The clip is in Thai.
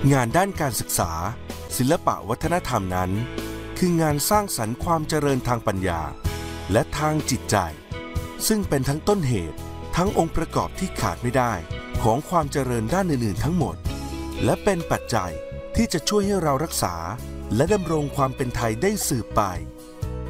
งานด้านการศึกษาศิลปะวัฒนธรรมนั้นคืองานสร้างสรรค์ความเจริญทางปัญญาและทางจิตใจซึ่งเป็นทั้งต้นเหตุทั้งองค์ประกอบที่ขาดไม่ได้ของความเจริญด้านอื่นๆทั้งหมดและเป็นปัจจัยที่จะช่วยให้เรารักษาและดำรงความเป็นไทยได้สืบไป